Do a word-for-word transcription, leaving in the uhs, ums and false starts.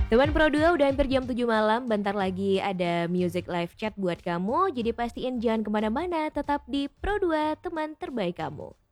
Teman Pro dua udah hampir jam tujuh malam, bentar lagi ada music live chat buat kamu, jadi pastiin jangan kemana-mana, tetap di Pro dua, teman terbaik kamu.